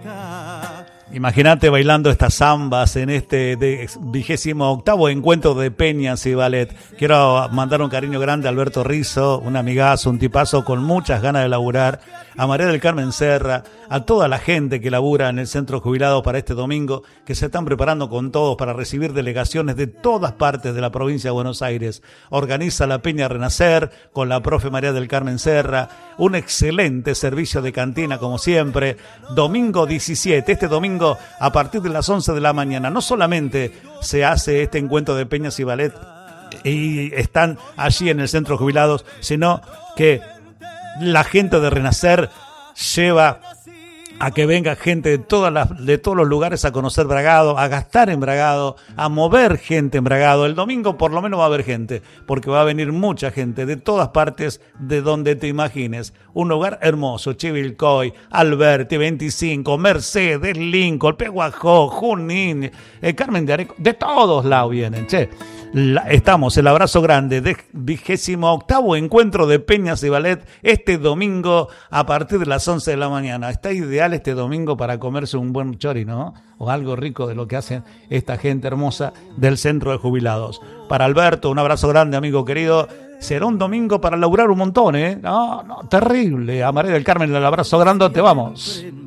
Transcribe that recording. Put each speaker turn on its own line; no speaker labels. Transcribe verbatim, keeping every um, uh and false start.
Imagínate bailando estas zambas en este vigésimo octavo encuentro de Peñas y Ballet. Quiero mandar un cariño grande a Alberto Rizzo, un amigazo, un tipazo con muchas ganas de laburar, a María del Carmen Serra, a toda la gente que labura en el Centro de Jubilados para este domingo, que se están preparando con todos para recibir delegaciones de todas partes de la provincia de Buenos Aires. Organiza la Peña Renacer con la profe María del Carmen Serra, un excelente servicio de cantina como siempre. Domingo diecisiete, este domingo a partir de las once de la mañana, no solamente se hace este encuentro de Peñas y Ballet y están allí en el Centro de Jubilados, sino que la gente de Renacer lleva a que venga gente de todas las, de todos los lugares a conocer Bragado, a gastar en Bragado, a mover gente en Bragado. El domingo por lo menos va a haber gente, porque va a venir mucha gente de todas partes de donde te imagines. Un lugar hermoso, Chivilcoy, Alberti, veinticinco, Mercedes, Lincoln, Peguajó, Junín, eh, Carmen de Areco, de todos lados vienen, che. La, estamos, el abrazo grande de vigésimo octavo encuentro de Peñas y Ballet este domingo a partir de las once de la mañana. Está ideal este domingo para comerse un buen chori, ¿no? O algo rico de lo que hacen esta gente hermosa del Centro de Jubilados. Para Alberto, un abrazo grande, amigo querido. Será un domingo para laburar un montón, ¿eh? No, no, terrible. A María del Carmen, el abrazo grandote, vamos.